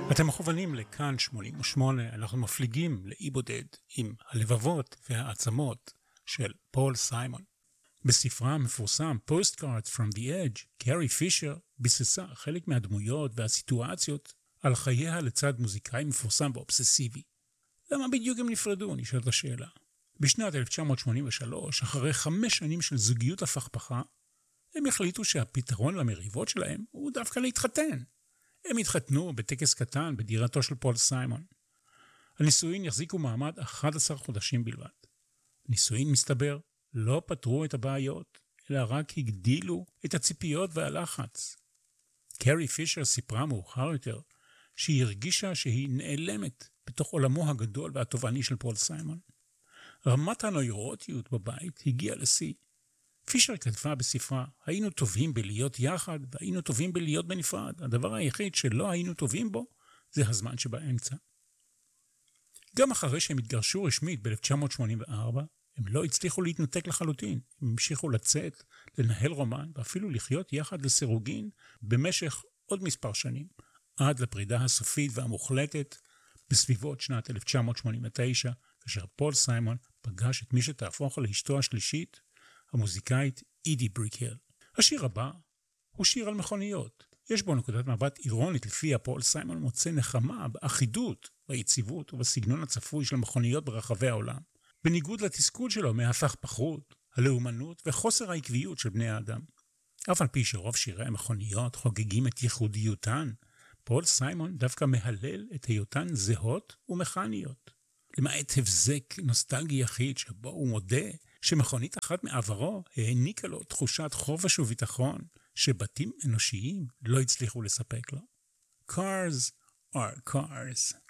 אתם מכוונים לכאן 88, אנחנו מפליגים לאי בודד עם הלבבות והעצמות של פול סיימון. בספרה המפורסם Postcards from the Edge, קרי פישר ביססה חלק מהדמויות והסיטואציות על חייה לצד מוזיקאי מפורסם ואובססיבי. למה בדיוק הם נפרדו? נשאלת השאלה. בשנת 1983, אחרי 5 שנים של זוגיות הפכפכה, הם החליטו שהפתרון למריבות שלהם הוא דווקא להתחתן. הם התחתנו בטקס קטן בדירתו של פול סיימון. הנישואין יחזיקו מעמד 11 חודשים בלבד. הנישואין, מסתבר, לא פתרו את הבעיות, אלא רק הגדילו את הציפיות והלחץ. קרי פישר סיפרה מאוחר יותר שהיא הרגישה שהיא נעלמת בתוך עולמו הגדול והתובעני של פול סיימון. רמת הנוירוטיות בבית הגיעה לשיא. פישר כתבה בספרה, היינו טובים בלהיות יחד והיינו טובים בלהיות בנפרד. הדבר היחיד שלא היינו טובים בו זה הזמן שבאמצע. גם אחרי שהם התגרשו רשמית ב-1984, הם לא הצליחו להתנתק לחלוטין. הם המשיכו לצאת, לנהל רומן ואפילו לחיות יחד לסירוגין במשך עוד מספר שנים, עד לפרידה הסופית והמוחלטת בסביבות שנת 1989, כאשר פול סיימון פגש את מי שתהפוך לאשתו השלישית, המוזיקאית אידי בריקל. השיר הבא הוא שיר על מכוניות. יש בו נקודת מבט אירונית לפיה פול סיימון מוצא נחמה באחידות, ביציבות ובסגנון הצפוי של מכוניות ברחבי העולם. בניגוד לתסכול שלו מהפכפכות, הלאומנות וחוסר העקביות של בני האדם. אף על פי שרוב שירי המכוניות חוגגים את ייחודיותן, פול סיימון דווקא מהלל את היותן זהות ומכניות. למעט הבזק נוסטלגי יחיד שבו הוא מודה שמכונית אחת מעברו העניקה לו תחושת חופש וביטחון שבתים אנושיים לא הצליחו לספק לו. Cars are cars.